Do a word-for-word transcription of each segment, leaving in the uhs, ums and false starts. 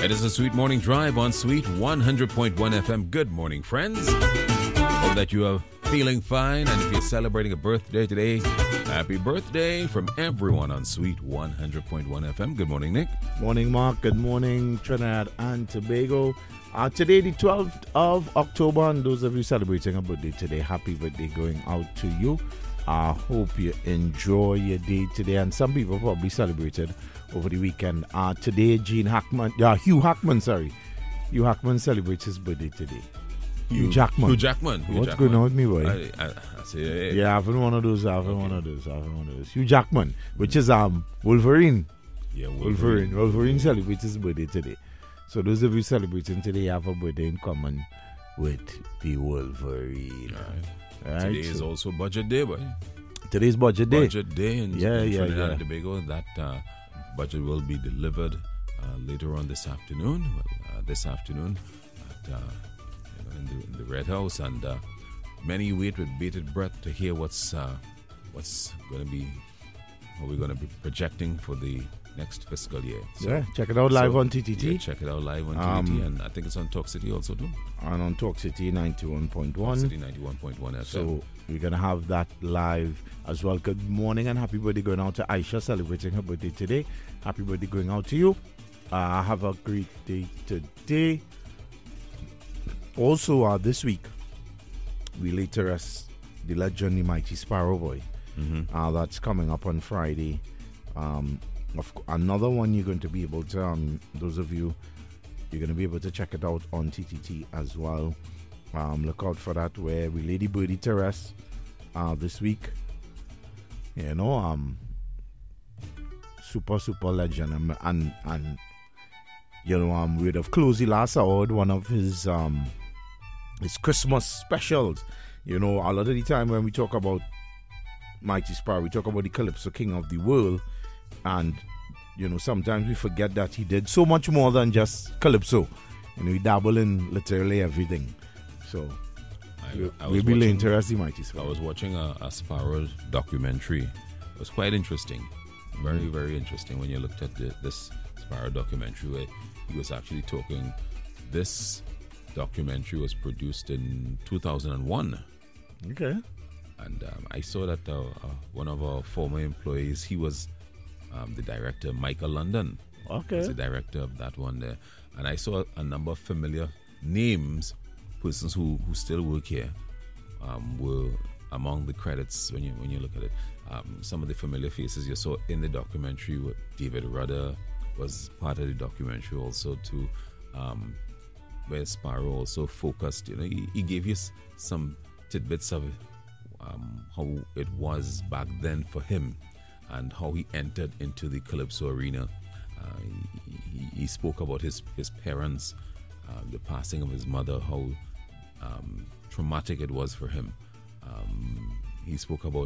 It is a Sweet Morning Drive on Sweet one hundred point one F M. Good morning, friends. Hope that you are feeling fine. And if you're celebrating a birthday today, happy birthday from everyone on Sweet one hundred point one F M. Good morning, Nick. Morning, Mark. Good morning, Trinidad and Tobago. Uh, today, the twelfth of October, and those of you celebrating a birthday today, happy birthday going out to you. I uh, hope you enjoy your day today, and some people probably celebrated over the weekend. Uh, today, Gene Hackman, yeah, Hugh Hackman, sorry. Hugh Hackman celebrates his birthday today. Hugh, Hugh Jackman. Hugh Jackman. Hugh What's Jackman. going on with me, boy? I, I, I say, hey. Yeah, I've been one of those, I've been okay. one of those, I've been one of those. Hugh Jackman, which is um Wolverine. Yeah, Wolverine. Wolverine. Wolverine celebrates his birthday today. So those of you celebrating today have a birthday in common with the Wolverine. All right. Right? Today so, is also budget day, boy. Today's budget day. Budget day in, yeah, in yeah, Trinidad yeah. and Tobago. That uh, budget will be delivered uh, later on this afternoon. Well, uh, this afternoon at, uh, you know, in, the, in the Red House, and uh, many wait with bated breath to hear what's uh, what's going to be, what we're going to be projecting for the next fiscal year. So, yeah, check it out live so, on T T T. Yeah, check it out live on um, T T T, and I think it's on Talk City also too. And on Talk City ninety-one point one. Talk City ninety-one point one F M. So we're going to have that live as well. Good morning and happy birthday going out to Aisha, celebrating her birthday today. Happy birthday going out to you. Uh, have a great day today. Also, uh, this week, we later as the legend, the mighty Sparrow Boy. Mm-hmm. Uh, that's coming up on Friday. Um, of another one you're going to be able to, um, those of you, you're going to be able to check it out on T T T as well. Um, look out for that, where we Lady Birdie Terrace uh, this week. You know, um, super, super legend. And, and, and you know, um, we'd have closed the last hour with one of his, um, his Christmas specials. You know, a lot of the time when we talk about Mighty Sparrow, we talk about the Calypso King of the World. And, you know, sometimes we forget that he did so much more than just Calypso. You know, he dabbled in literally everything. So, I, I we'll be interested, Mighty Sparrow. I was watching a, a Sparrow documentary. It was quite interesting. Very, mm-hmm. very interesting when you looked at the, this Sparrow documentary, where he was actually talking. This documentary was produced in two thousand one. Okay. And um, I saw that uh, uh, one of our former employees, he was um, the director, Michael London. Okay. He's the director of that one there. And I saw a number of familiar names, persons who, who still work here, um, were among the credits when you when you look at it. Um, some of the familiar faces you saw in the documentary, were David Rudder was part of the documentary also too, um, where Sparrow also focused. You know, he, he gave you some tidbits of um, how it was back then for him, and how he entered into the Calypso arena. Uh, he, he spoke about his his parents, uh, the passing of his mother, how um, traumatic it was for him. Um, he spoke about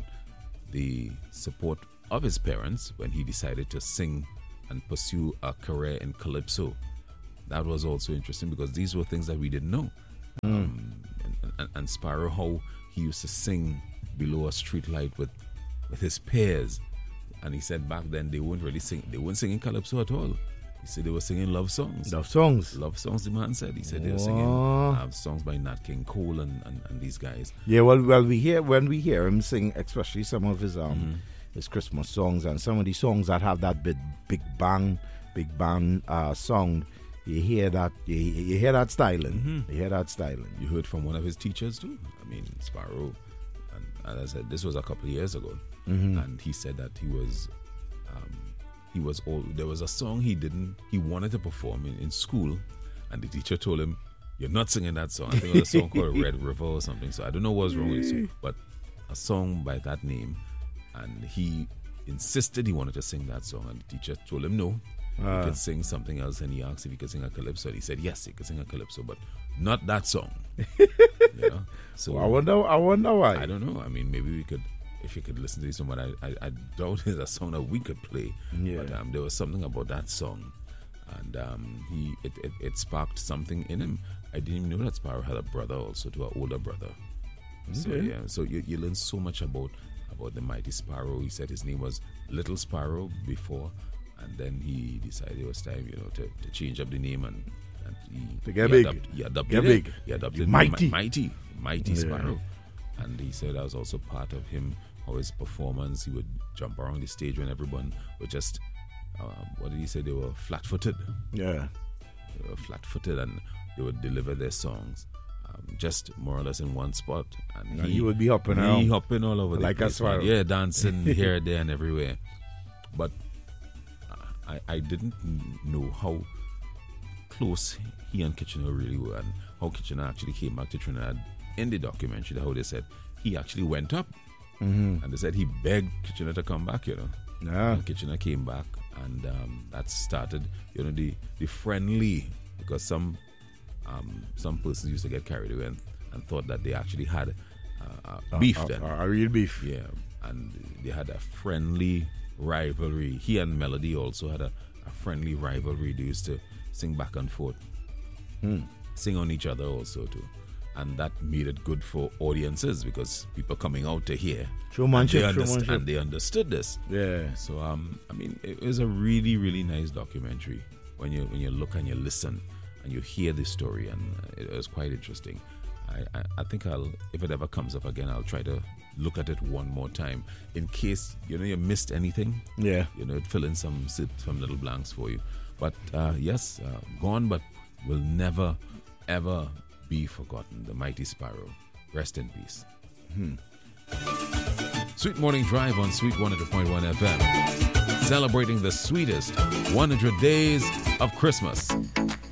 the support of his parents when he decided to sing and pursue a career in Calypso. That was also interesting because these were things that we didn't know. Mm. Um, and, and, and Sparrow, how he used to sing below a street light with, with his peers. And he said back then they weren't really singing, they weren't singing Calypso at all. He said they were singing love songs. Love songs. Love songs, the man said. He said they were singing uh, songs by Nat King Cole and, and, and these guys. Yeah, well, well, we hear when we hear him sing, especially some of his um mm-hmm. his Christmas songs and some of the songs that have that big big bang, big bang uh, sound. You hear that, you, you hear that styling. Mm-hmm. You hear that styling. You heard from one of his teachers too. I mean, Sparrow. And as I said, this was a couple of years ago, mm-hmm. and he said that he was. Um, He was all. There was a song he didn't. He wanted to perform in, in school, and the teacher told him, "You're not singing that song." I think it was a song called "Red River" or something. So I don't know what's wrong with it, but a song by that name, and he insisted he wanted to sing that song, and the teacher told him no, uh. he could sing something else, and he asked if he could sing a calypso. And he said yes, he could sing a calypso, but not that song. You know. So well, I wonder. I wonder why. I don't know. I mean, maybe we could. If you could listen to this song, but I, I, I doubt it's a song that we could play. Yeah. But um, there was something about that song, and um, he it, it, it sparked something in him. I didn't even know that Sparrow had a brother also, to an older brother. Okay. So yeah, so you, you learn so much about about the mighty Sparrow. He said his name was Little Sparrow before and then he decided it was time, you know, to, to change up the name and, and he, to get he big. Adopt, he adopted get it. big. He adopted Mighty. Mighty, Mighty Yeah. Sparrow. And he said that was also part of him, how his performance, he would jump around the stage when everyone were just, uh, what did he say, they were flat-footed. Yeah. They were flat-footed and they would deliver their songs um, just more or less in one spot. And And he, he would be hopping he around. hopping all over Like the a place. man. sparrow. Yeah, dancing here, there, and everywhere. But I, I didn't know how close he and Kitchener really were, and how Kitchener actually came back to Trinidad in the documentary. How they said he actually went up, Mm-hmm. and they said he begged Kitchener to come back. You know, Yeah. and Kitchener came back, and um, that started, you know, the the friendly, because some um, some persons used to get carried away and, and thought that they actually had uh, uh, beef A, then. a, a real beef. Yeah, and they had a friendly rivalry. He and Melody also had a, a friendly rivalry. They used to sing back and forth, Hmm. sing on each other also too. And that made it good for audiences because people coming out to hear. Showmanship, and they, underst- showmanship. and they understood this. Yeah. So um, I mean, it was a really, really nice documentary when you when you look and you listen and you hear the story, and it was quite interesting. I, I, I think I'll, if it ever comes up again, I'll try to look at it one more time in case you know you missed anything. Yeah. You know, fill in some some little blanks for you. But uh, yes, uh, gone, but will never ever be forgotten. The Mighty Sparrow, rest in peace. Hmm. Sweet Morning Drive on Sweet one hundred point one F M, celebrating the sweetest one hundred days of Christmas.